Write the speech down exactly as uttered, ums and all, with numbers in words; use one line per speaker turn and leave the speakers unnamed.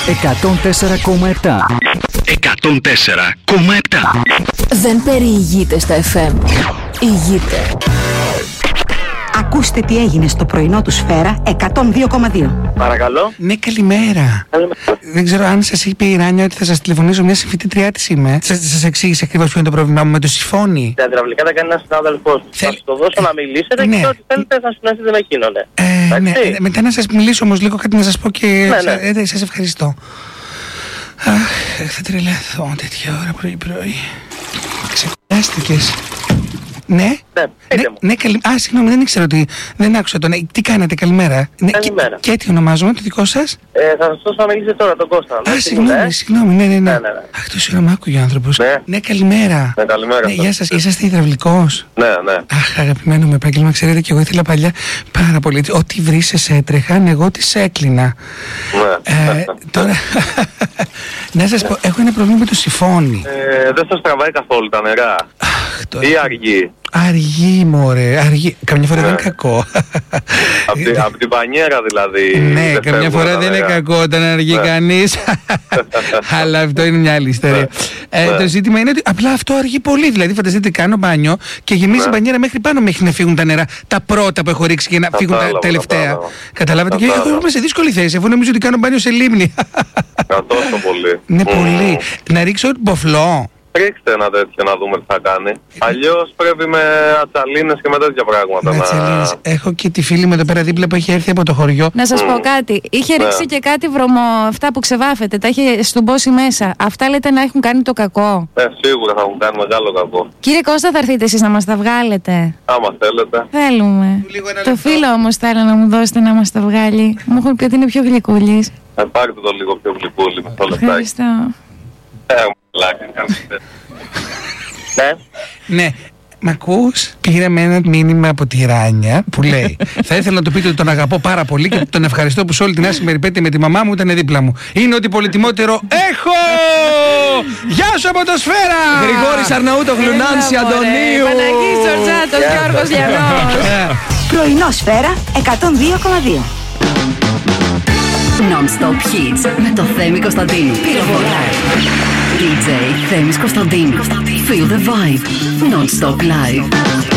εκατόν τέσσερα κόμμα επτά.
εκατόν τέσσερα κόμμα επτά.
Δεν περιηγείται στα εφ εμ. Ηγείται.
Ακούστε τι έγινε στο πρωινό του Σφαίρα εκατόν δύο κόμμα δύο.
Παρακαλώ.
Ναι, καλημέρα.
Καλημέρα.
Δεν ξέρω αν σας είπε η Ράνια ότι θα σας τηλεφωνήσω, μια συμφοιτήτριά της είμαι. Σας, σας εξήγησε ακριβώς ποιο είναι το πρόβλημά μου με το συμφώνι.
Τα υδραυλικά τα κάνει ένας συνάδελφός μου.
Θέλ...
Θα σου το δώσω να μιλήσετε
ναι.
και ό,τι θέλετε θα συνοηθείτε με εκείνον.
Ε, ναι. Ε, μετά να σας μιλήσω όμως λίγο κάτι να σας πω και
ναι, ναι.
Ε, σας ευχαριστώ. Αχ, θα τρελαθώ τέτοια ώρα πρωί-πρωί. Ξεκουράστηκες. Ναι,
ναι,
ναι, ναι, καλη... Α, συγγνώμη, δεν ήξερα ότι. Δεν άκουσα τον. Τι κάνετε, καλημέρα.
Καλημέρα.
Ναι, και, και τι ονομάζομαι, το δικό σας.
Ε, θα σας δώσω να μιλήσετε τώρα, τον Κώστα.
Α, συγγνώμη, συγγνώμη, ναι, ναι, ναι.
ναι, ναι, ναι.
Αχ, τόση ώρα μ' άκουγε ο άνθρωπος.
Ναι.
Ναι, καλημέρα.
Ναι, καλημέρα.
Ναι, γεια σας, είσαστε υδραυλικός.
Ναι, ναι.
Αχ, αγαπημένο μου επάγγελμα, ξέρετε και εγώ ήθελα παλιά πάρα πολύ. Ό,τι βρίσες έτρεχαν, εγώ τις έκλεινα.
Ναι.
Ε, τώρα. Να σας πω, έχω ένα πρόβλημα με το συμφώνι.
Ε, δεν σας τραβάει καθόλου τα νερά.
Αχ, τώρα...
Ή αργεί.
Αργή, μωρέ, αργή. Καμιά φορά ναι. δεν είναι κακό.
Απ' την, απ' την πανιέρα δηλαδή.
Ναι, καμιά φορά δεν είναι κακό όταν αργεί ναι. κανείς. Αλλά αυτό είναι μια άλλη ιστορία. Ναι. Ε, ναι. Το ζήτημα είναι ότι απλά αυτό αργεί πολύ. Δηλαδή, φανταστείτε, κάνω μπάνιο και γεμίζει ναι. η μπανιέρα μέχρι πάνω μέχρι να φύγουν τα νερά. Τα πρώτα που έχω ρίξει και να φύγουν τα τελευταία. Καταλάβατε. Και εγώ είμαι σε δύσκολη θέση, αφού νομίζω ότι κάνω μπάνιο σε λίμνη.
Τόσο πολύ.
Ναι, πολύ. Να ρίξω μποφλό.
Ρίξτε ένα τέτοιο να δούμε τι θα κάνει. Αλλιώς πρέπει με ατσαλίνες και με τέτοια πράγματα.
Με ατσαλίνες. Να... Έχω και τη φίλη μου εδώ πέρα δίπλα που έχει έρθει από το χωριό.
Να σας mm. πω κάτι. Είχε ρίξει ναι. και κάτι βρωμό, αυτά που ξεβάφεται. Τα είχε στουμπώσει μέσα. Αυτά λέτε να έχουν κάνει το κακό.
Ε, σίγουρα θα έχουν κάνει μεγάλο κακό.
Κύριε Κώστα, θα έρθετε εσείς να μας τα βγάλετε.
Άμα θέλετε.
Θέλουμε. Το φίλο όμως θέλω να μου δώσετε να μας τα βγάλει. Μου έχουν πει ότι είναι πιο γλυκούλης.
Ε, πάρτε το λίγο πιο γλυκούλη.
Ευχαριστώ.
Ε, ναι.
Ναι. Μ' ακούς? Πήραμε ένα μήνυμα από τη Ράνια που λέει θα ήθελα να του πείτε ότι τον αγαπώ πάρα πολύ και τον ευχαριστώ που σε όλη την άσχημη περιπέτεια με τη μαμά μου ήταν δίπλα μου. Είναι ότι πολυτιμότερο έχω! Γεια σου από το Σφαίρα!
Γρηγόρης Αρναούτογλου, Νάνση Αντωνίου!
Παναγής Τζορτζάτος, Γιώργος Λιανός.
Πρωινό Σφαίρα εκατόν δύο κόμμα δύο.
Non-stop hits με το Θέμη Κωνσταντίνου. ντι τζέι Θέμης Κωνσταντίνου. Feel the vibe. Non-stop live.